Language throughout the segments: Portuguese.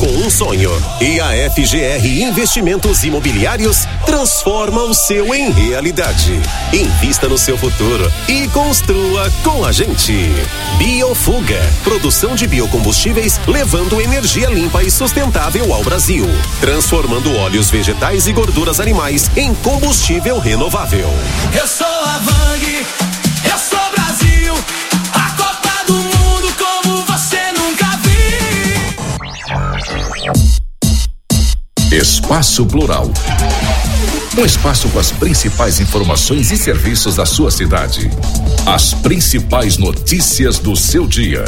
com um sonho. E a FGR Investimentos Imobiliários transforma o seu em realidade. Invista no seu futuro e construa com a gente. Biofuga, produção de biocombustíveis levando energia limpa e sustentável ao Brasil, transformando óleos vegetais e gorduras animais em combustível renovável. Eu sou a Vang, eu sou Brasil, a Copa do Mundo como você nunca viu. Espaço Plural. Um espaço com as principais informações e serviços da sua cidade. As principais notícias do seu dia.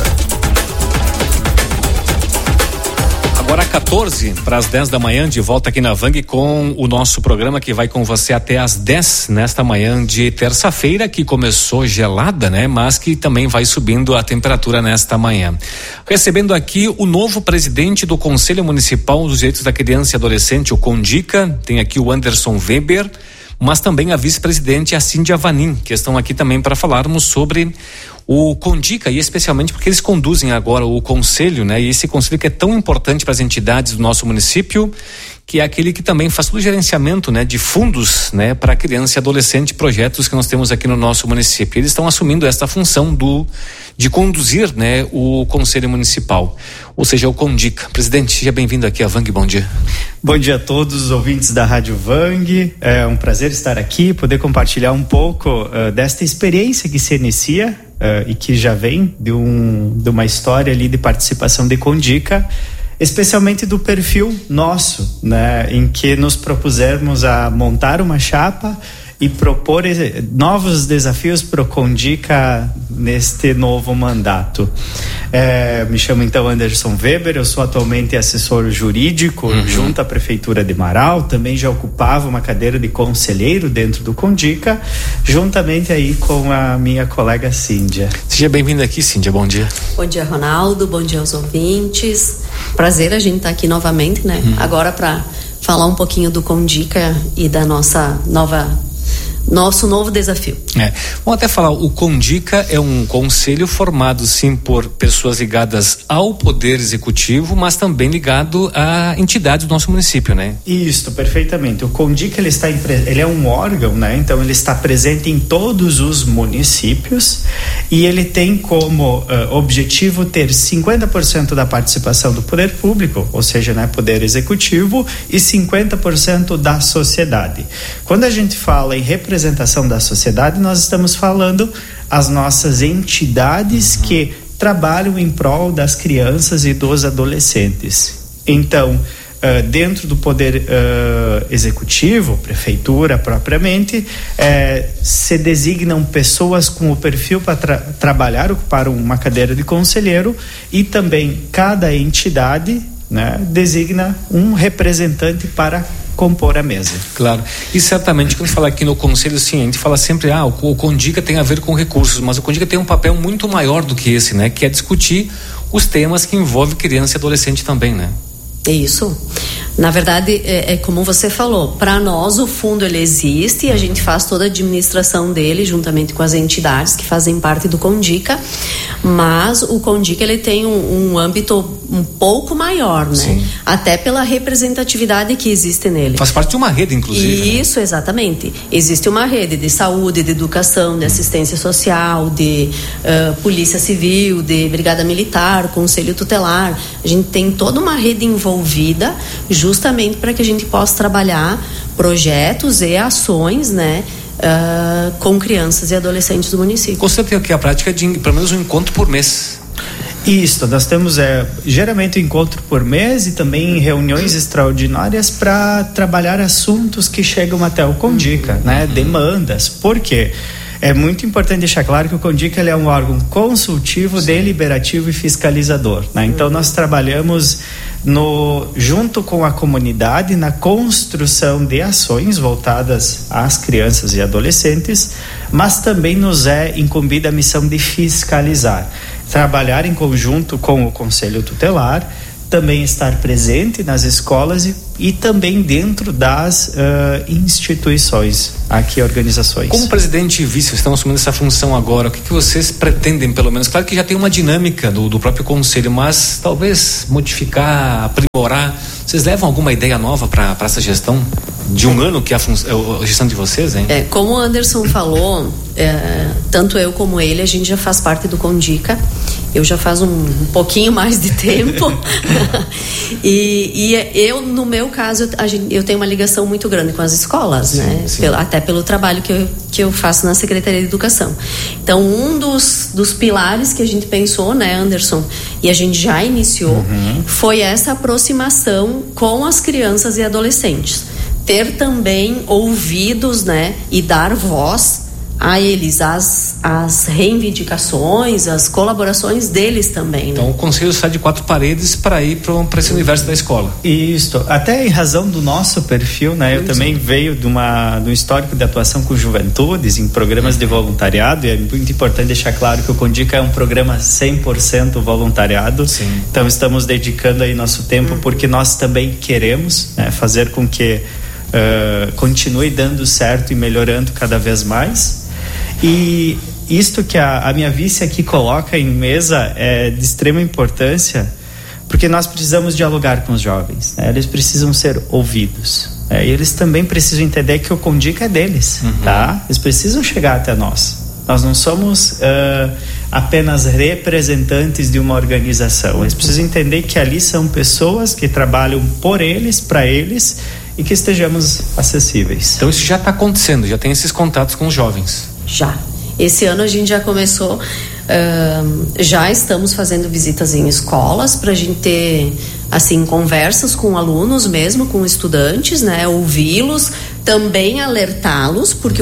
Agora 14 para as 10 da manhã, de volta aqui na Vang com o nosso programa que vai com você até às 10 nesta manhã de terça-feira, que começou gelada, né? Mas que também vai subindo a temperatura nesta manhã. Recebendo aqui o novo presidente do Conselho Municipal dos Direitos da Criança e Adolescente, o CONDICA, tem aqui o Anderson Weber, mas também a vice-presidente, a Cíndia Vanin, que estão aqui também para falarmos sobre o CONDICA, e especialmente porque eles conduzem agora o conselho, né? E esse conselho que é tão importante para as entidades do nosso município, que é aquele que também faz todo o gerenciamento, né, de fundos, né, para criança e adolescente, projetos que nós temos aqui no nosso município. Eles estão assumindo esta função de conduzir, né, o conselho municipal, ou seja, o CONDICA. Presidente, seja bem-vindo aqui à Vang, bom dia. Bom dia a todos os ouvintes da Rádio Vang, é um prazer estar aqui, poder compartilhar um pouco desta experiência que se inicia e que já vem de uma história ali de participação de CONDICA, especialmente do perfil nosso, né, em que nos propusemos a montar uma chapa e propor novos desafios para o CONDICA neste novo mandato. Me chamo então Anderson Weber, eu sou atualmente assessor jurídico junto à Prefeitura de Marau, também já ocupava uma cadeira de conselheiro dentro do CONDICA, juntamente aí com a minha colega Cíndia. Seja bem-vinda aqui, Cíndia, bom dia. Bom dia, Ronaldo, bom dia aos ouvintes. Prazer a gente estar aqui novamente, né? Agora para falar um pouquinho do CONDICA e da nosso novo desafio. Vamos até falar, o CONDICA é um conselho formado sim por pessoas ligadas ao Poder Executivo, mas também ligado a entidades do nosso município, né? Isso, perfeitamente. O CONDICA ele é um órgão, né? Então ele está presente em todos os municípios e ele tem como objetivo ter 50% da participação do poder público, ou seja, né, Poder Executivo, e 50% da sociedade. Quando a gente fala em representação da sociedade, nós estamos falando as nossas entidades que trabalham em prol das crianças e dos adolescentes. Então, dentro do Poder Executivo, Prefeitura propriamente, se designam pessoas com o perfil para trabalhar, ocupar uma cadeira de conselheiro, e também cada entidade, né, designa um representante para compor a mesa. Claro, e certamente quando fala aqui no conselho, sim, a gente fala sempre, o CONDICA tem a ver com recursos, mas o CONDICA tem um papel muito maior do que esse, né, que é discutir os temas que envolvem criança e adolescente também, né? Isso. Na verdade, é como você falou, para nós o fundo ele existe e a gente faz toda a administração dele juntamente com as entidades que fazem parte do CONDICA, mas o CONDICA ele tem um âmbito um pouco maior, né? Sim. Até pela representatividade que existe nele. Faz parte de uma rede, inclusive. Isso, né? Exatamente. Existe uma rede de saúde, de educação, de assistência social, de polícia civil, de brigada militar, conselho tutelar. A gente tem toda uma rede envolvida justamente para que a gente possa trabalhar projetos e ações, né, com crianças e adolescentes do município. Com certeza que a prática é de pelo menos um encontro por mês. Isso, nós temos geralmente um encontro por mês e também reuniões extraordinárias para trabalhar assuntos que chegam até o CONDICA, né, demandas. Por quê? É muito importante deixar claro que o CONDICA ele é um órgão consultivo, deliberativo e fiscalizador, né? Então nós trabalhamos junto com a comunidade na construção de ações voltadas às crianças e adolescentes, mas também nos é incumbida a missão de fiscalizar, trabalhar em conjunto com o Conselho Tutelar, também estar presente nas escolas e também dentro das instituições, aqui organizações. Como presidente e vice, estão assumindo essa função agora, o que vocês pretendem, pelo menos? Claro que já tem uma dinâmica do próprio conselho, mas talvez modificar, aprimorar. Vocês levam alguma ideia nova para essa gestão de um ano, que é a gestão de vocês, hein? Como o Anderson falou, tanto eu como ele, a gente já faz parte do Condica. Eu já faz um pouquinho mais de tempo. e eu, no meu caso, eu tenho uma ligação muito grande com as escolas, né? Sim. Até pelo trabalho que eu faço na Secretaria de Educação. Então, um dos pilares que a gente pensou, né, Anderson, e a gente já iniciou, foi essa aproximação com as crianças e adolescentes. Ter também ouvidos, né, e dar voz a eles, as reivindicações, as colaborações deles também, né? Então o conselho sai de 4 paredes para ir para esse universo da escola. Isso, até em razão do nosso perfil, né? Eu também veio de um histórico de atuação com juventudes em programas de voluntariado, e é muito importante deixar claro que o Condica é um programa 100% voluntariado. Sim. Então estamos dedicando aí nosso tempo porque nós também queremos, né, fazer com que continue dando certo e melhorando cada vez mais. E isto que a minha vice aqui coloca em mesa é de extrema importância, porque nós precisamos dialogar com os jovens, né? Eles precisam ser ouvidos, e eles também precisam entender que o Condica é deles, tá? Eles precisam chegar até nós. Nós não somos apenas representantes de uma organização. Eles precisam entender que ali são pessoas que trabalham por eles, para eles, e que estejamos acessíveis. Então isso já está acontecendo, já tem esses contatos com os jovens. Já. Esse ano a gente já começou, já estamos fazendo visitas em escolas para a gente ter, assim, conversas com alunos mesmo, com estudantes, né? Ouvi-los, também alertá-los, porque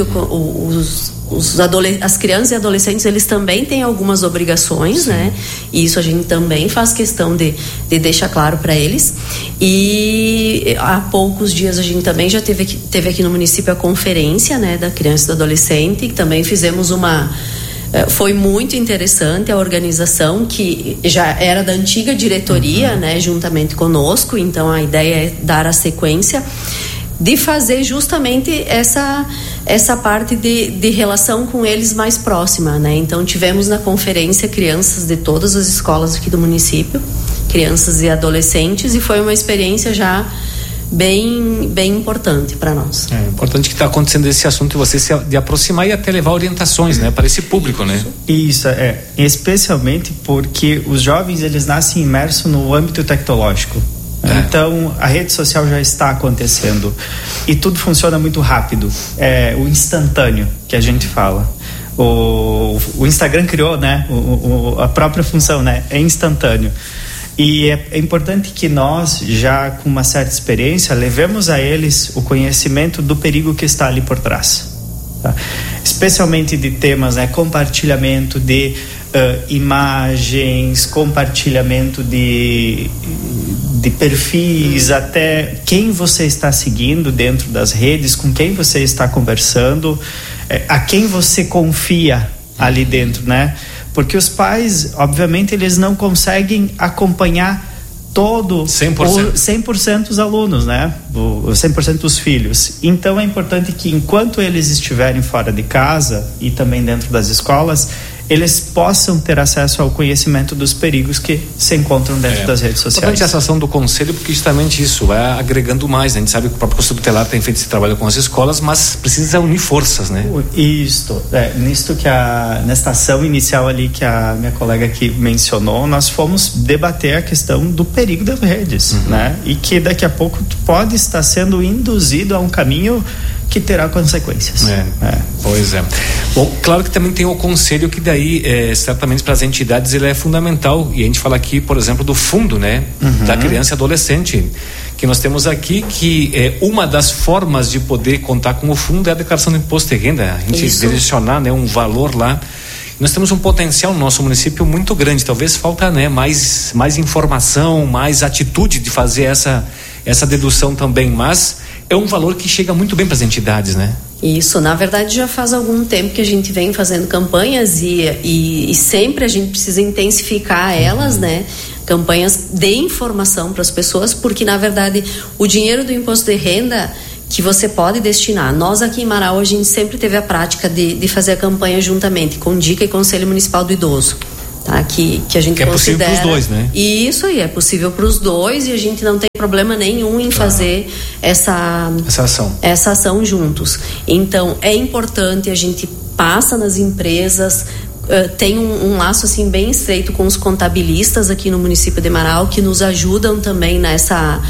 as crianças e adolescentes, eles também têm algumas obrigações, né? E isso a gente também faz questão de deixar claro para eles. E há poucos dias a gente também já teve aqui no município a conferência, né, da criança e do adolescente, e também fizemos foi muito interessante a organização, que já era da antiga diretoria, né, juntamente conosco. Então a ideia é dar a sequência de fazer justamente essa parte de relação com eles mais próxima, né? Então tivemos na conferência crianças de todas as escolas aqui do município, crianças e adolescentes, e foi uma experiência já bem importante para nós. É importante que está acontecendo esse assunto de você de aproximar e até levar orientações, né, para esse público, né? Isso, especialmente porque os jovens, eles nascem imersos no âmbito tecnológico. Então a rede social já está acontecendo e tudo funciona muito rápido, o instantâneo que a gente fala. O Instagram criou, né, a própria função, né, é instantâneo. E é importante que nós, já com uma certa experiência, levemos a eles o conhecimento do perigo que está ali por trás, tá? Especialmente de temas, né, compartilhamento de imagens, compartilhamento de perfis, até quem você está seguindo dentro das redes, com quem você está conversando, a quem você confia ali dentro, né? Porque os pais, obviamente, eles não conseguem acompanhar 100% dos alunos, né? 100% dos filhos. Então é importante que, enquanto eles estiverem fora de casa e também dentro das escolas, eles possam ter acesso ao conhecimento dos perigos que se encontram dentro das redes sociais. Importante a ação do conselho, porque justamente isso vai agregando mais, né? A gente sabe que o próprio Conselho Tutelar tem feito esse trabalho com as escolas, mas precisa unir forças, né? Isto, nisto que nesta ação inicial ali que a minha colega aqui mencionou, nós fomos debater a questão do perigo das redes, né? E que daqui a pouco pode estar sendo induzido a um caminho que terá consequências. Pois é. Bom, claro que também tem o conselho, que daí certamente para as entidades ele é fundamental, e a gente fala aqui, por exemplo, do fundo, né, da criança e adolescente, que nós temos aqui, que uma das formas de poder contar com o fundo é a declaração do imposto de renda, a gente direcionar, né, um valor lá. Nós temos um potencial no nosso município muito grande, talvez falta, né, mais informação, mais atitude de fazer essa dedução também, mas é um valor que chega muito bem para as entidades, né? Isso, na verdade já faz algum tempo que a gente vem fazendo campanhas e sempre a gente precisa intensificar elas, né? campanhas de informação para as pessoas, porque na verdade o dinheiro do imposto de renda que você pode destinar. Nós aqui em Marau, a gente sempre teve a prática de fazer a campanha juntamente com DICA e Conselho Municipal do Idoso. Tá? Que a gente que é possível para os dois, né? Isso aí, é possível para os dois e a gente não tem problema nenhum em fazer essa ação juntos. Então, é importante, a gente passa nas empresas, tem um laço assim bem estreito com os contabilistas aqui no município de Marau, que nos ajudam também nessa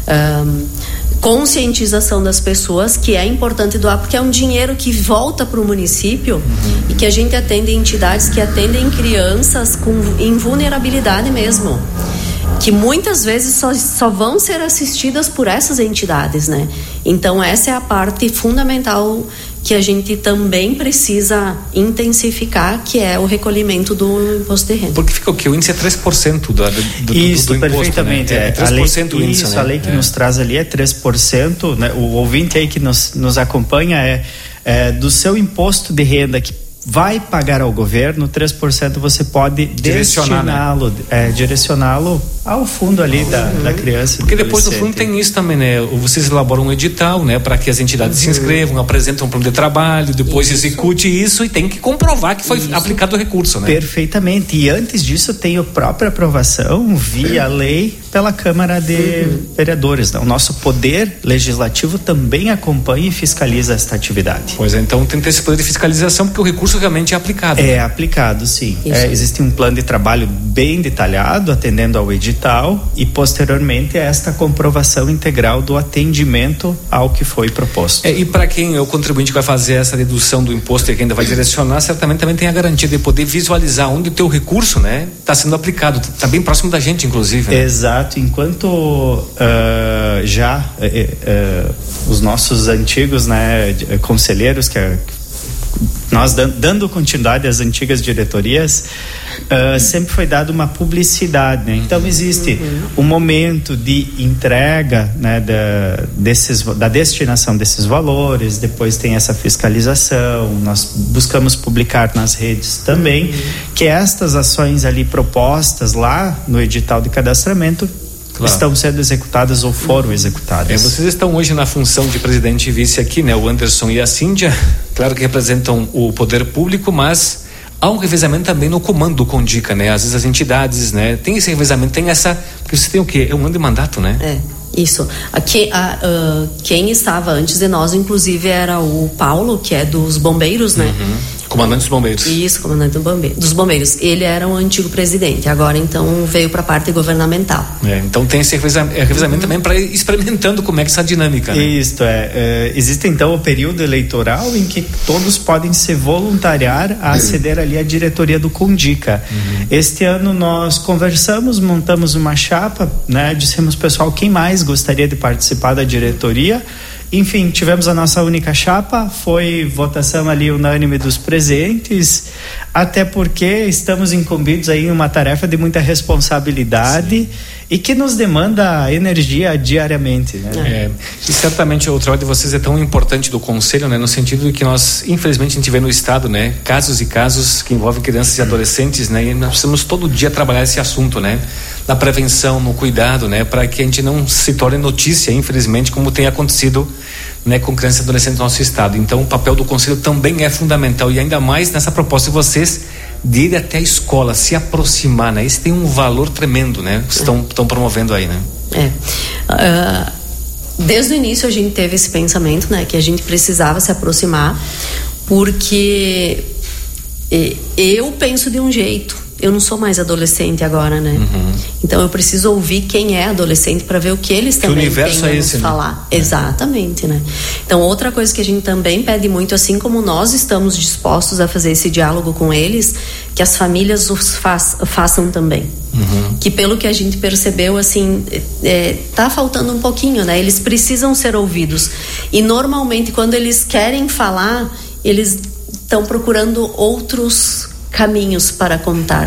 conscientização das pessoas, que é importante doar, porque é um dinheiro que volta para o município e que a gente atende entidades que atendem crianças em vulnerabilidade mesmo, que muitas vezes só vão ser assistidas por essas entidades, né? Então essa é a parte fundamental que a gente também precisa intensificar, que é o recolhimento do imposto de renda. Porque fica o quê? O índice é 3% do imposto, perfeitamente. Né? É 3% o índice, isso, né? A lei que nos traz ali é 3%, né? O ouvinte aí que nos acompanha do seu imposto de renda que vai pagar ao governo, 3% você pode destiná-lo, direcioná-lo ao fundo ali da criança. Porque depois do fundo tem isso também, né? Vocês elaboram um edital, né? Para que as entidades se inscrevam, apresentam um plano de trabalho, depois execute isso e tem que comprovar que foi aplicado o recurso, né? Perfeitamente. E antes disso tem a própria aprovação via lei pela Câmara de Vereadores, né? O nosso poder legislativo também acompanha e fiscaliza esta atividade. Pois é, então tem que ter esse poder de fiscalização porque o recurso realmente é aplicado. É aplicado, sim. Existe um plano de trabalho bem detalhado, atendendo ao edital e posteriormente esta comprovação integral do atendimento ao que foi proposto. E para quem é o contribuinte que vai fazer essa dedução do imposto e que ainda vai direcionar, certamente também tem a garantia de poder visualizar onde o teu recurso, né, está sendo aplicado. Está bem próximo da gente, inclusive. Né? Exato. Enquanto os nossos antigos, né, conselheiros nós dando continuidade às antigas diretorias, sempre foi dada uma publicidade, né? Então existe um momento de entrega, né, da destinação desses valores, depois tem essa fiscalização, nós buscamos publicar nas redes também, que estas ações ali propostas lá no edital de cadastramento estão sendo executadas ou foram executadas. Vocês estão hoje na função de presidente e vice aqui, né? O Anderson e a Cíndia, claro que representam o poder público, mas há um revezamento também no comando do Condica, né? Às vezes as entidades, né? Tem esse revezamento, tem essa... Porque você tem o quê? É um ano de mandato, né? Isso. Aqui, quem estava antes de nós, inclusive, era o Paulo, que é dos bombeiros, né? Comandante dos bombeiros. Isso, comandante dos bombeiros. Ele era um antigo presidente, agora então veio para a parte governamental. Então tem esse revezamento também para ir experimentando como é que essa dinâmica, né? Isto existe então o período eleitoral em que todos podem se voluntariar a aceder ali à diretoria do Condica. Este ano nós conversamos, montamos uma chapa, né? Dissemos, pessoal, quem mais gostaria de participar da diretoria? Enfim, tivemos a nossa única chapa, foi votação ali unânime dos presentes, até porque estamos incumbidos aí em uma tarefa de muita responsabilidade e que nos demanda energia diariamente, né? E certamente o trabalho de vocês é tão importante do Conselho, né? No sentido de que nós, infelizmente, a gente vê no Estado, né? Casos e casos que envolvem crianças e adolescentes, né? E nós precisamos todo dia trabalhar esse assunto, né? Na prevenção, no cuidado, né? Para que a gente não se torne notícia, infelizmente, como tem acontecido, né, com crianças e adolescentes no nosso estado. Então o papel do Conselho também é fundamental e ainda mais nessa proposta de vocês de ir até a escola, se aproximar, né? Isso tem um valor tremendo, né? Que estão promovendo aí, né? Desde o início a gente teve esse pensamento, né? Que a gente precisava se aproximar, porque eu penso de um jeito. Eu não sou mais adolescente agora, né? Então eu preciso ouvir quem é adolescente para ver o que eles também têm a nos falar. Né? Exatamente, né? Então outra coisa que a gente também pede muito, assim como nós estamos dispostos a fazer esse diálogo com eles, que as famílias os façam também. Que pelo que a gente percebeu, assim, tá faltando um pouquinho, né? Eles precisam ser ouvidos. E normalmente quando eles querem falar, eles estão procurando outros caminhos para contar.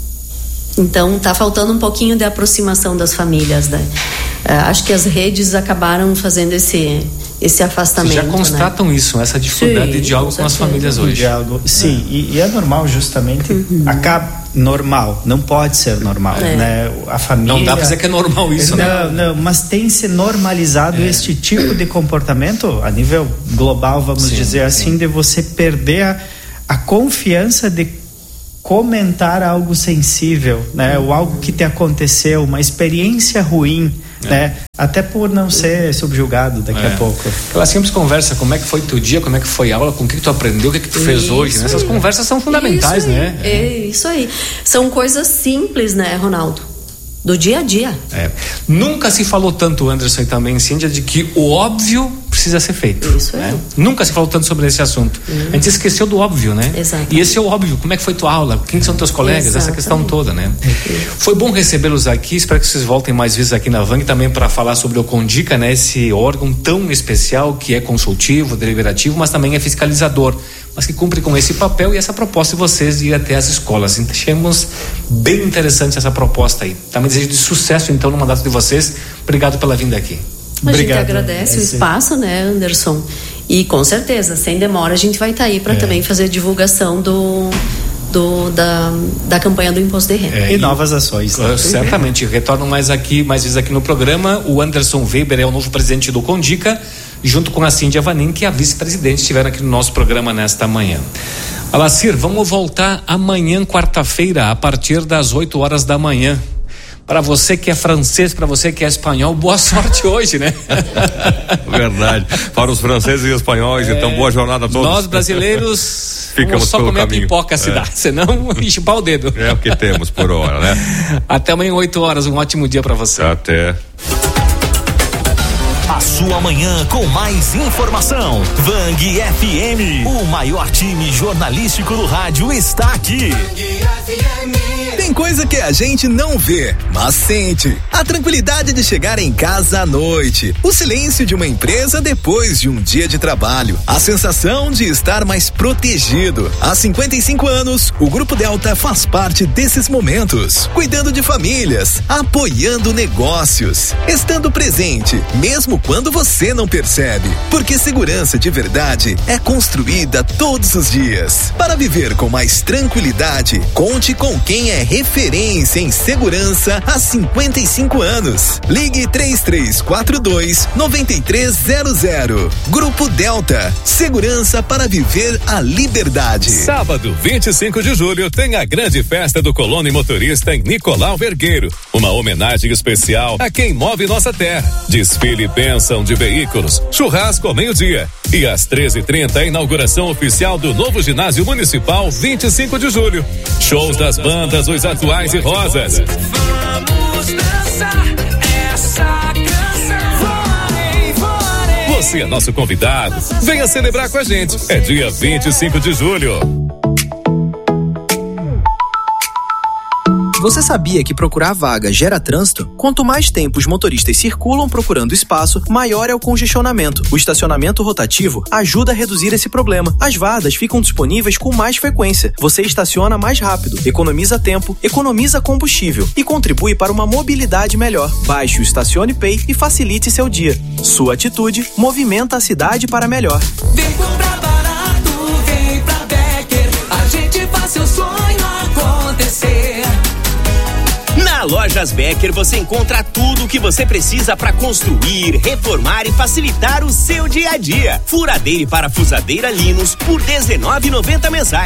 Então tá faltando um pouquinho de aproximação das famílias, né? Acho que as redes acabaram fazendo esse afastamento. Vocês já constatam, né? Isso, essa dificuldade de diálogo com as famílias hoje. Sim, e é normal justamente, normal, não pode ser normal, né? A família... Não dá pra dizer que é normal isso, né? Não, mas tem se normalizado este tipo de comportamento a nível global, vamos dizer assim, de você perder a confiança de comentar algo sensível, né? Ou algo que te aconteceu, uma experiência ruim, né? Até por não ser subjugado daqui a pouco. Aquela simples conversa, como é que foi teu dia, como é que foi a aula, com o que tu aprendeu, o que tu fez hoje, né? Essas conversas são fundamentais, né? É isso aí. São coisas simples, né, Ronaldo? Do dia a dia. Nunca se falou tanto, Anderson, e também Cíndia, de que o óbvio precisa ser feito. Isso aí. Nunca se falou tanto sobre esse assunto. A gente esqueceu do óbvio, né? Exatamente. E esse é o óbvio. Como é que foi tua aula? Quem são teus colegas? Essa questão toda, né? Foi bom recebê-los aqui. Espero que vocês voltem mais vezes aqui na Vang também para falar sobre o Condica, né? Esse órgão tão especial que é consultivo, deliberativo, mas também é fiscalizador, mas que cumpre com esse papel e essa proposta de vocês de ir até as escolas. Achamos bem interessante essa proposta aí. Também desejo de sucesso, então, no mandato de vocês. Obrigado pela vinda aqui. A gente agradece o espaço, né, Anderson? E com certeza, sem demora, a gente vai estar aí para também fazer a divulgação da campanha do Imposto de Renda. E novas ações. Certamente. Retornam mais vezes aqui no programa. O Anderson Weber é o novo presidente do Condica, junto com a Cíndia Vanin, que é a vice-presidente, estiveram aqui no nosso programa nesta manhã. Alacir, vamos voltar amanhã, quarta-feira, a partir das 8 horas da manhã. Para você que é francês, para você que é espanhol, boa sorte hoje, né? Verdade. Para os franceses e espanhóis, então boa jornada a todos. Nós brasileiros ficamos só comer caminho. Pipoca a cidade, senão chupar o dedo. É o que temos por hora, né? Até amanhã, 8 horas, um ótimo dia para você. Até. A sua manhã com mais informação. Vang FM, o maior time jornalístico do rádio está aqui. Tem coisa que a gente não vê, mas sente. A tranquilidade de chegar em casa à noite. O silêncio de uma empresa depois de um dia de trabalho. A sensação de estar mais protegido. Há 55 anos, o Grupo Delta faz parte desses momentos. Cuidando de famílias, apoiando negócios, estando presente, mesmo quando você não percebe. Porque segurança de verdade é construída todos os dias. Para viver com mais tranquilidade, conte com quem é referência em segurança há 55 anos. Ligue 3342-9300. Grupo Delta. Segurança para viver a liberdade. Sábado, 25 de julho, tem a grande festa do colono e motorista em Nicolau Vergueiro. Uma homenagem especial a quem move nossa terra. Desfile e bênção de veículos. Churrasco ao meio-dia. E às 13h30, a inauguração oficial do novo ginásio municipal, 25 de julho. Shows das bandas Os Atuais e Rosas. Vamos dançar essa canção. Você é nosso convidado. Venha celebrar com a gente. É dia 25 de julho. Você sabia que procurar vaga gera trânsito? Quanto mais tempo os motoristas circulam procurando espaço, maior é o congestionamento. O estacionamento rotativo ajuda a reduzir esse problema. As vagas ficam disponíveis com mais frequência. Você estaciona mais rápido, economiza tempo, economiza combustível e contribui para uma mobilidade melhor. Baixe o Estacione Pay e facilite seu dia. Sua atitude movimenta a cidade para melhor. Vem comprar barato, vem pra Becker. A gente faz seu sonho acontecer. Na Lojas Becker você encontra tudo o que você precisa para construir, reformar e facilitar o seu dia a dia. Furadeira e parafusadeira Linus por R$19,90 mensais.